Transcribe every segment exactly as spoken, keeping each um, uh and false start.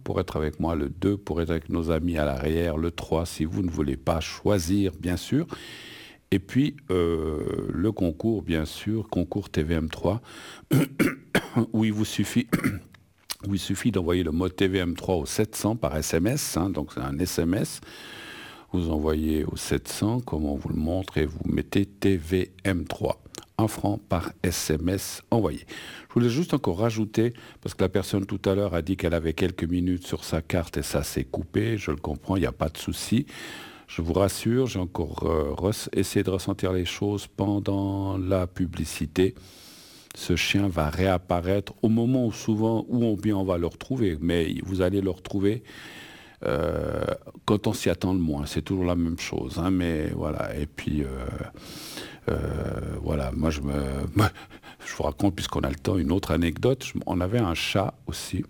pour être avec moi, le deux pour être avec nos amis à l'arrière, le trois si vous ne voulez pas choisir, bien sûr. Et puis, euh, le concours, bien sûr, concours T V M trois, où il vous suffit... où il suffit d'envoyer le mot T V M trois au sept cents par S M S, hein, donc c'est un S M S. Vous envoyez au sept cents, comme on vous le montre, et vous mettez T V M trois. Un franc par S M S envoyé. Je voulais juste encore rajouter, parce que la personne tout à l'heure a dit qu'elle avait quelques minutes sur sa carte et ça s'est coupé, je le comprends, il n'y a pas de souci. Je vous rassure, j'ai encore euh, essayé de ressentir les choses pendant la publicité. Ce chien va réapparaître au moment où souvent, où on, bien on va le retrouver, mais vous allez le retrouver euh, quand on s'y attend le moins. C'est toujours la même chose, hein, mais voilà. Et puis, euh, euh, voilà, moi je me... Je vous raconte, puisqu'on a le temps, une autre anecdote. Je, on avait un chat aussi.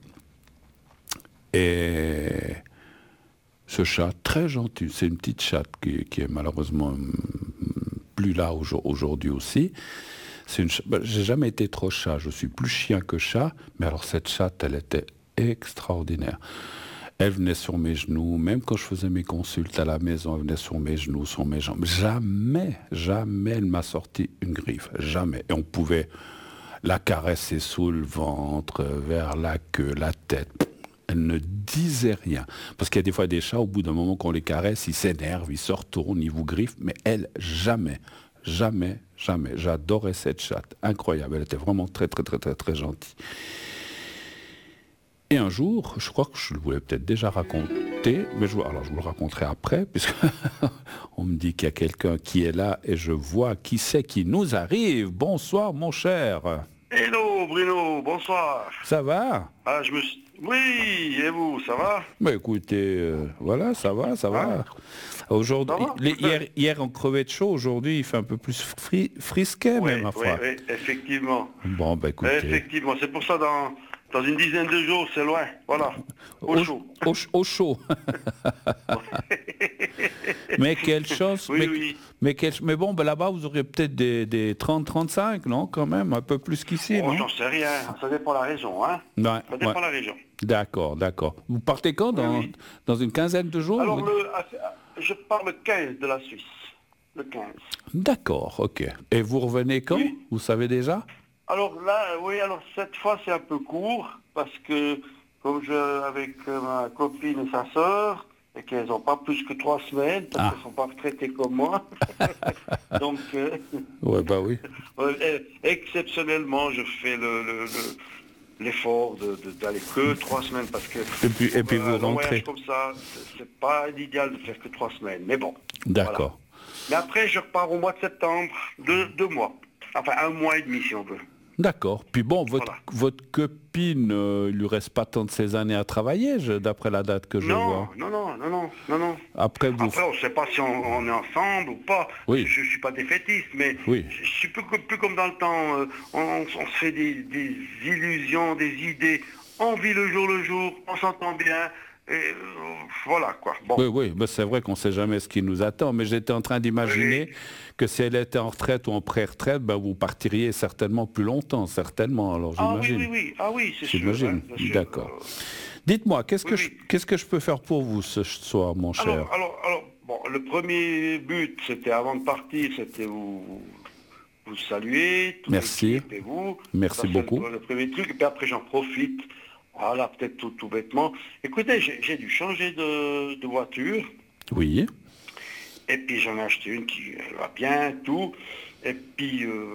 Et ce chat, très gentil, c'est une petite chatte qui, qui est malheureusement plus là aujourd'hui aussi. C'est une ch... ben, j'ai jamais été trop chat, je suis plus chien que chat, mais alors cette chatte, elle était extraordinaire. Elle venait sur mes genoux, même quand je faisais mes consultes à la maison, elle venait sur mes genoux, sur mes jambes. Jamais, jamais elle m'a sorti une griffe, jamais. Et on pouvait la caresser sous le ventre, vers la queue, la tête. Elle ne disait rien. Parce qu'il y a des fois des chats, au bout d'un moment qu'on les caresse, ils s'énervent, ils se retournent, ils vous griffent, mais elle, jamais. Jamais, jamais. J'adorais cette chatte. Incroyable. Elle était vraiment très, très, très, très, très gentille. Et un jour, je crois que je le voulais peut-être déjà raconter, mais je, alors je vous le raconterai après, puisque on me dit qu'il y a quelqu'un qui est là et je vois qui c'est qui nous arrive. Bonsoir, mon cher. Hello, Bruno. Bonsoir. Ça va? Ah, je me suis... Oui, et vous, ça va? Bah écoutez, euh, voilà, ça va, ça va. Ah. Aujourd'hui, les, hier, hier on crevait de chaud, aujourd'hui il fait un peu plus fri, frisquet oui, même, ma foi. Oui, oui, effectivement. Bon, bah écoutez. Effectivement, c'est pour ça dans, dans une dizaine de jours, c'est loin, voilà, au, au chaud. Au, au chaud. Mais quelle chance. Oui, mais, oui. Mais, quelle, mais bon, ben là-bas vous aurez peut-être des, des trente trente-cinq, non, quand même, un peu plus qu'ici, oh, non? J'en sais rien, ça dépend de la région, hein. Ouais, ça dépend de ouais. la région. D'accord, d'accord. Vous partez quand? Dans, oui, oui. dans une quinzaine de jours? Alors, vous... le, je pars le quinze de la Suisse. Le quinze. D'accord, ok. Et vous revenez quand? Oui. Vous savez déjà? Alors là, oui, alors cette fois c'est un peu court, parce que comme je, avec ma copine et sa sœur, et qu'elles n'ont pas plus que trois semaines, parce ah. qu'elles ne sont pas retraitées comme moi. Donc, euh, ouais, bah oui. Euh, exceptionnellement, je fais le, le, le l'effort de, de, d'aller que trois semaines, parce que et puis, et puis vous un rentrez. voyage comme ça, c'est, c'est pas l'idéal de faire que trois semaines, mais bon. D'accord. Voilà. Mais après, je repars au mois de septembre, deux, deux mois. Enfin, un mois et demi, si on veut. D'accord. Puis bon, votre, voilà. votre copine, euh, il lui reste pas tant de ces années à travailler, je, d'après la date que je non, vois. Non, non, non, non, non, non. Après, vous... Après, on ne sait pas si on, on est ensemble ou pas. Oui. Je ne suis pas défaitiste, mais oui. je, je suis plus, plus comme dans le temps. Euh, on, on se fait des, des illusions, des idées. On vit le jour le jour, on s'entend bien. Et euh, voilà quoi. Bon. Oui, oui, ben, c'est vrai qu'on ne sait jamais ce qui nous attend, mais j'étais en train d'imaginer oui. que si elle était en retraite ou en pré-retraite, ben, vous partiriez certainement plus longtemps, certainement. Alors j'imagine. Ah oui, oui, oui, ah oui, c'est j'imagine. sûr. Hein, d'accord. Euh... Dites-moi, qu'est-ce, oui, que oui. Je, qu'est-ce que je peux faire pour vous ce soir, mon cher? Alors, alors, alors bon, le premier but, c'était avant de partir, c'était vous, vous saluer. Merci. Et vous. Merci ça, beaucoup. Le, le premier truc, et puis après j'en profite. Voilà, peut-être tout, tout bêtement. Écoutez, j'ai, j'ai dû changer de, de voiture. Oui. Et puis j'en ai acheté une qui va bien, tout. Et puis, euh,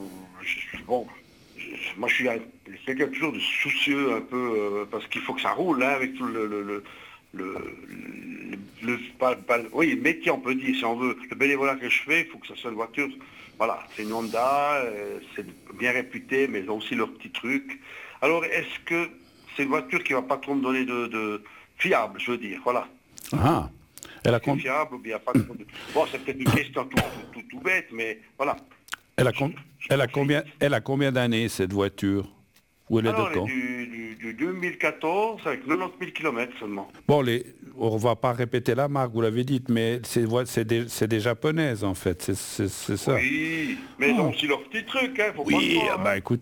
je, bon, je, moi je suis quelqu'un toujours de soucieux un peu, euh, parce qu'il faut que ça roule, hein, avec tout le... le, le le, le, le pas, pas, oui, le métier, on peut dire, si on veut, le bénévolat que je fais, il faut que ça soit une voiture, voilà, c'est une Honda, euh, c'est bien réputé, mais ils ont aussi leurs petits trucs. Alors, est-ce que c'est une voiture qui ne va pas trop me donner de, de fiable, je veux dire, voilà. Ah, elle a combien fiable ou bien pas trop de... Bon, c'est peut-être une question tout, tout, tout, tout bête, mais voilà. Elle a, com... je, je elle a combien, elle a combien d'années, cette voiture? Où elle est Alors, de quand? Elle est du, du, du deux mille quatorze avec quatre-vingt-dix mille kilomètres seulement. Bon, les, on ne va pas répéter la marque, vous l'avez dit, mais c'est, c'est, des, c'est des japonaises en fait, c'est, c'est, c'est ça. Oui, mais ils oh. ont aussi leurs petits trucs, hein, faut oui, pas le voir, bah hein. écoutez.